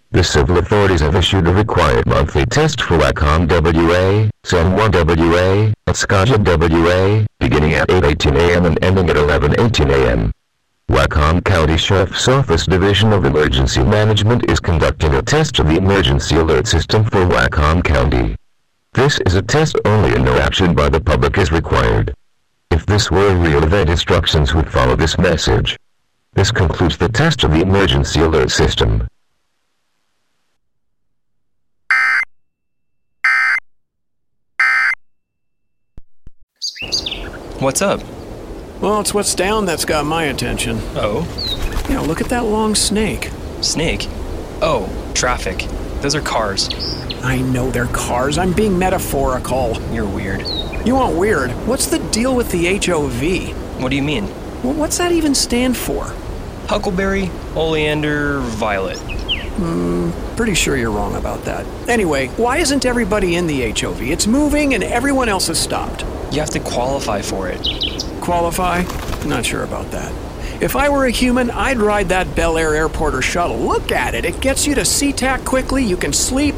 The civil authorities have issued a required monthly test for Wacom WA, San Juan WA, and Scotia WA, beginning at 8:18 a.m. and ending at 11:18 a.m. Wacom County Sheriff's Office Division of Emergency Management is conducting a test of the emergency alert system for Wacom County. This is a test only and no action by the public is required. If this were a real event, instructions would follow this message. This concludes the test of the emergency alert system. What's up? Well, it's what's down that's got my attention. Oh? Yeah, look at that long snake. Snake? Oh, traffic. Those are cars. I know they're cars. I'm being metaphorical. You're weird. You want weird? What's the deal with the HOV? What do you mean? Well, what's that even stand for? Huckleberry, oleander, violet. Pretty sure you're wrong about that. Anyway, why isn't everybody in the HOV? It's moving and everyone else has stopped. You have to qualify for it. Qualify? Not sure about that. If I were a human, I'd ride that Bel Air airport or shuttle. Look at it. It gets you to SeaTac quickly. You can sleep,